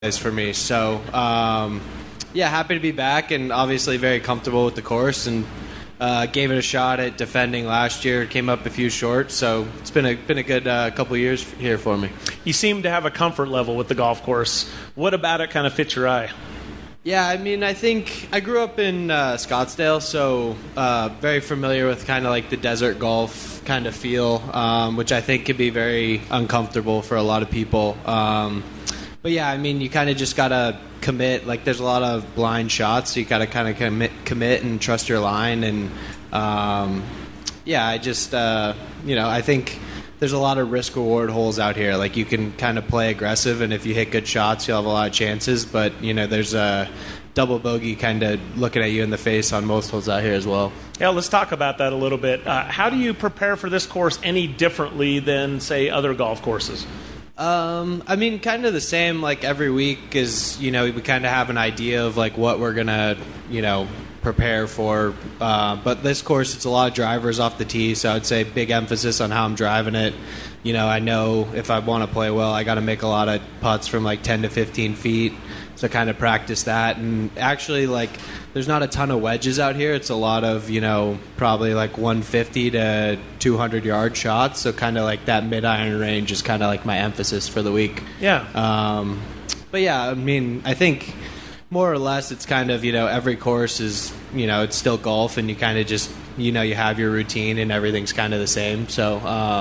is for me. So, yeah, happy to be back and obviously very comfortable with the course and gave it a shot at defending last year. Came up a few short, so it's been a good couple of years here for me. You seem to have a comfort level with the golf course. What about it kind of fits your eye? Yeah, I mean, I think I grew up in Scottsdale, so very familiar with kind of like the desert golf kind of feel, which I think can be very uncomfortable for a lot of people. But yeah, I mean, you kind of just got to commit. Like, there's a lot of blind shots, so you got to kind of commit and trust your line. And yeah, I just, I think there's a lot of risk-reward holes out here. Like, you can kind of play aggressive, and if you hit good shots, you'll have a lot of chances. But, there's a double bogey kind of looking at you in the face on most holes out here as well. Yeah, let's talk about that a little bit. How do you prepare for this course any differently than, say, other golf courses? I mean, kind of the same. Like, every week is, we kind of have an idea of like what we're gonna, prepare for. But this course, it's a lot of drivers off the tee, so I would say big emphasis on how I'm driving it. I know if I want to play well, I got to make a lot of putts from like 10 to 15 feet. So kind of practice that. And actually, like, there's not a ton of wedges out here. It's a lot of, probably like 150 to 200 yard shots. So kind of like that mid-iron range is kind of like my emphasis for the week. Yeah. But yeah, I mean, I think more or less it's kind of, every course is, it's still golf, and you kind of just, you have your routine and everything's kind of the same. So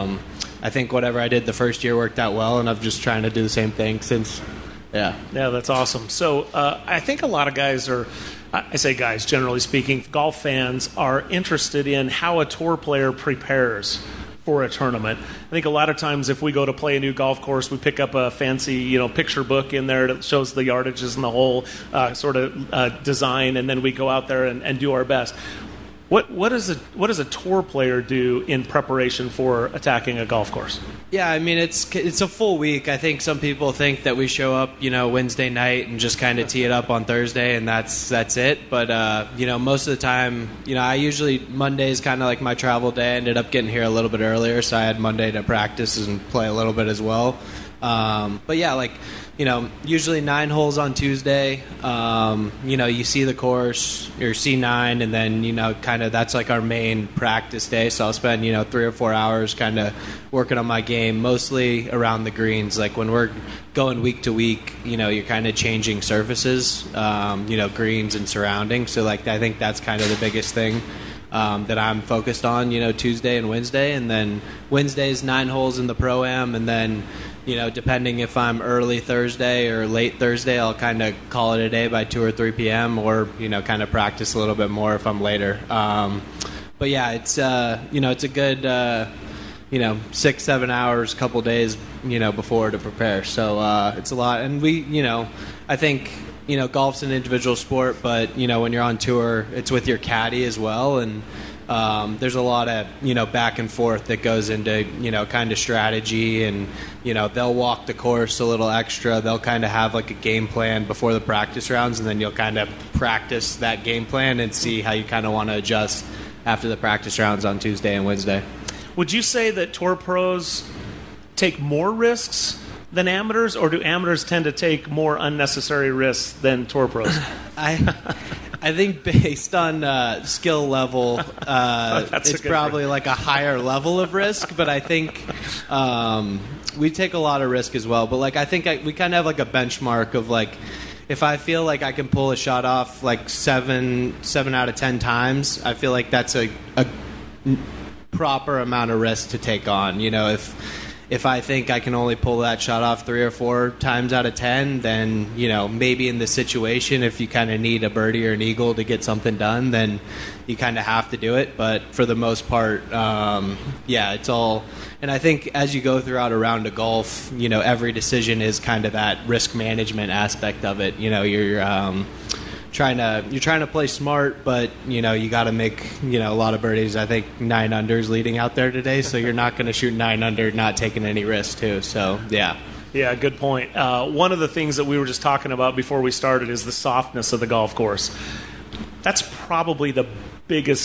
I think whatever I did the first year worked out well, and I'm just trying to do the same thing since. Yeah, that's awesome. So I think a lot of guys I say guys, generally speaking, golf fans are interested in how a tour player prepares for a tournament. I think a lot of times if we go to play a new golf course, we pick up a fancy, picture book in there that shows the yardages and the whole sort of design, and then we go out there and do our best. What does a tour player do in preparation for attacking a golf course? Yeah, I mean, it's a full week. I think some people think that we show up, Wednesday night and just kind of tee it up on Thursday, and that's it. But most of the time, I usually Monday is kind of like my travel day. I ended up getting here a little bit earlier, so I had Monday to practice and play a little bit as well. But yeah, like, usually 9 holes on Tuesday. You see the course, or C9, and then, kind of that's like our main practice day. So I'll spend, 3 or 4 hours kind of working on my game, mostly around the greens. Like, when we're going week to week, you're kind of changing surfaces, greens and surrounding. So, like, I think that's kind of the biggest thing that I'm focused on, Tuesday and Wednesday. And then Wednesday's 9 holes in the Pro-Am, and then depending if I'm early Thursday or late Thursday, I'll kind of call it a day by 2 or 3 p.m. or, kind of practice a little bit more if I'm later. But yeah, it's a good, 6-7 hours, couple days, before to prepare. So it's a lot. And I think, golf's an individual sport, but, when you're on tour, it's with your caddy as well. And there's a lot of, back and forth that goes into, kind of strategy, and, they'll walk the course a little extra. They'll kind of have like a game plan before the practice rounds, and then you'll kind of practice that game plan and see how you kind of want to adjust after the practice rounds on Tuesday and Wednesday. Would you say that tour pros take more risks than amateurs, or do amateurs tend to take more unnecessary risks than tour pros? I think based on skill level, it's probably like a higher level of risk, but I think we take a lot of risk as well. But like, I think we kind of have like a benchmark of like, if I feel like I can pull a shot off like 7 out of 10 times, I feel like that's a proper amount of risk to take on. If I think I can only pull that shot off 3 or 4 times out of 10, then, maybe in this situation, if you kind of need a birdie or an eagle to get something done, then you kind of have to do it. But for the most part, it's all... And I think as you go throughout a round of golf, every decision is kind of that risk management aspect of it. You're trying to play smart, but you got to make a lot of birdies. I think 9 unders leading out there today, so you're not going to shoot 9 under not taking any risks too. So yeah, good point. One of the things that we were just talking about before we started is the softness of the golf course. That's probably the biggest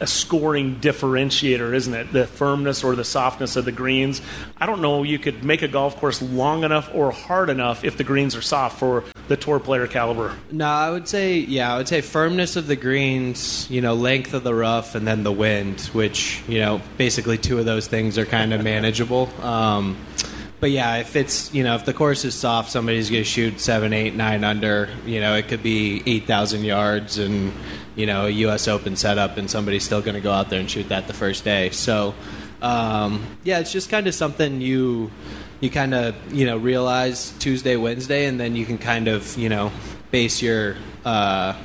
a scoring differentiator, isn't it? The firmness or the softness of the greens. I don't know you could make a golf course long enough or hard enough if the greens are soft for the tour player caliber. No, I would say firmness of the greens, length of the rough, and then the wind, which, basically two of those things are kind of manageable. But yeah, if it's, if the course is soft, somebody's going to shoot 7, 8, 9 under, it could be 8,000 yards and, a U.S. Open setup, and somebody's still going to go out there and shoot that the first day. So, it's just kind of something you kind of, realize Tuesday, Wednesday, and then you can kind of, base your kind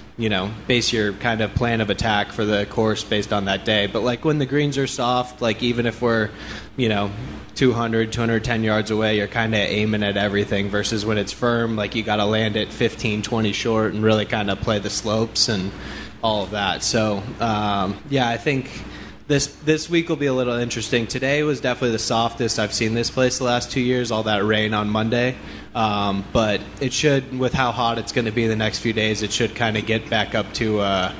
of plan of attack for the course based on that day. But like when the greens are soft, like even if we're, 200, 210 yards away, you're kind of aiming at everything, versus when it's firm, like you got to land it 15, 20 short and really kind of play the slopes and all of that. So, I think this week will be a little interesting. Today was definitely the softest I've seen this place the last 2 years, all that rain on Monday. But it should, with how hot it's going to be the next few days, it should kind of get back up to,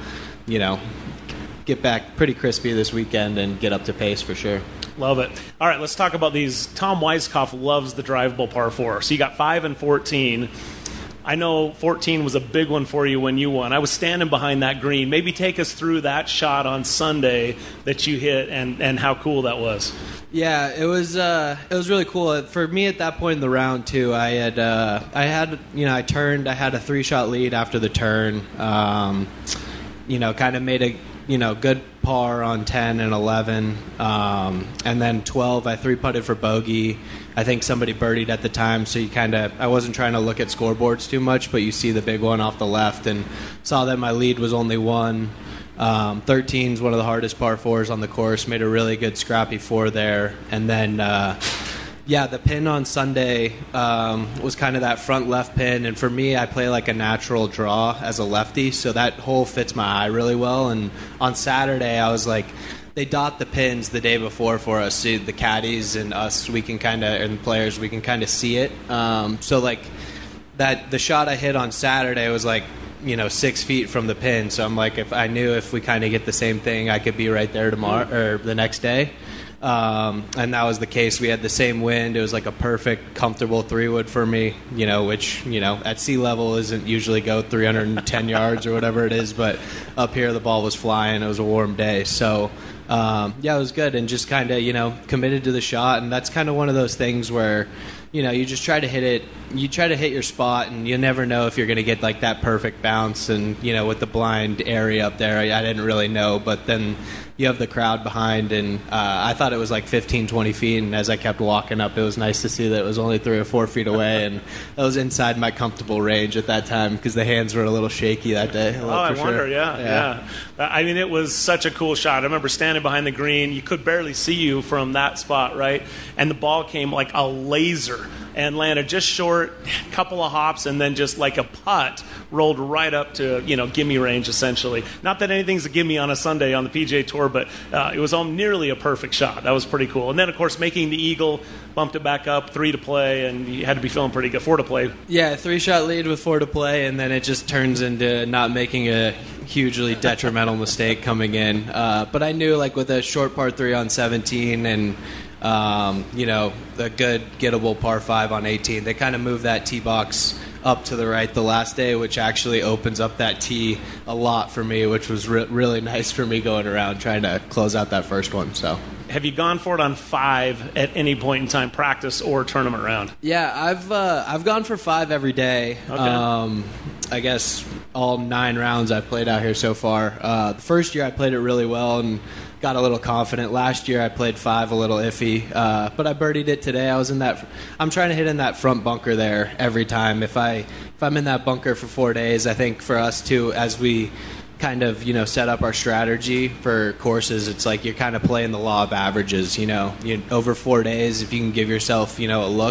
get back pretty crispy this weekend and get up to pace for sure. Love it. All right, let's talk about these. Tom Weiskopf loves the drivable par 4. So you got 5 and 14. I know 14 was a big one for you when you won. I was standing behind that green. Maybe take us through that shot on Sunday that you hit and how cool that was. Yeah, it was really cool. For me at that point in the round too, I turned. I had a 3-shot lead after the turn. Kind of made a good par on 10 and 11, and then 12 I 3-putted for bogey. I think somebody birdied at the time, so I wasn't trying to look at scoreboards too much, but you see the big one off the left and saw that my lead was only 1. 13 is one of the hardest par 4s on the course. Made a really good scrappy 4 there, and then the pin on Sunday was kind of that front left pin, and for me, I play like a natural draw as a lefty, so that hole fits my eye really well. And on Saturday, I was like, they dot the pins the day before for us, so the caddies and us, we can kind of, and the players, we can kind of see it. So like the shot I hit on Saturday was like, 6 feet from the pin, so I'm like, if we kind of get the same thing, I could be right there tomorrow or the next day. And that was the case. We had the same wind. It was like a perfect, comfortable 3-wood for me, which, at sea level isn't usually go 310 yards or whatever it is, but up here the ball was flying. It was a warm day. So, it was good, and just kind of, committed to the shot. And that's kind of one of those things where, you just try to hit it. You try to hit your spot, and you never know if you're going to get like that perfect bounce. And, with the blind area up there, I didn't really know, but then you have the crowd behind, and I thought it was like 15, 20 feet, and as I kept walking up, it was nice to see that it was only 3 or 4 feet away, and that was inside my comfortable range at that time, because the hands were a little shaky that day. I wonder, yeah. I mean, it was such a cool shot. I remember standing behind the green. You could barely see you from that spot, right? And the ball came like a laser and landed just short, a couple of hops, and then just like a putt rolled right up to, gimme range, essentially. Not that anything's a gimme on a Sunday on the PGA Tour, but it was nearly a perfect shot. That was pretty cool. And then, of course, making the eagle, bumped it back up, 3 to play, and you had to be feeling pretty good. 4 to play. Yeah, 3-shot lead with 4 to play, and then it just turns into not making a hugely detrimental mistake coming in. But I knew, like, with a short par 3 on 17 and the good gettable par 5 on 18, they kind of moved that tee box up to the right the last day, which actually opens up that tee a lot for me, which was really nice for me going around trying to close out that first one. So, have you gone for it on 5 at any point in time, practice or tournament round? Yeah, I've gone for 5 every day. Okay. I guess all 9 rounds I've played out here so far. The first year I played it really well and got a little confident. Last year I played 5 a little iffy, but I birdied it today. I'm trying to hit in that front bunker there every time. If I'm in that bunker for 4 days, I think for us too, as we kind of set up our strategy for courses, it's like you're kind of playing the law of averages. Over 4 days, if you can give yourself a look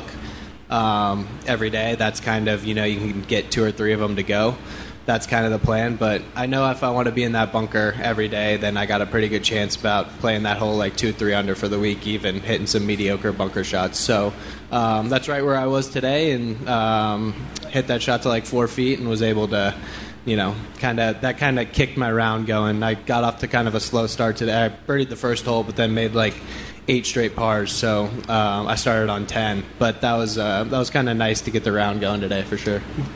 every day, that's kind of you can get 2 or 3 of them to go. That's kind of the plan, but I know if I want to be in that bunker every day, then I got a pretty good chance about playing that hole like 2-3 under for the week, even hitting some mediocre bunker shots. So that's right where I was today, and hit that shot to like 4 feet and was able to kind of kicked my round going. I got off to kind of a slow start today. I birdied the first hole, but then made like 8 straight pars. So I started on 10, but that was kind of nice to get the round going today for sure.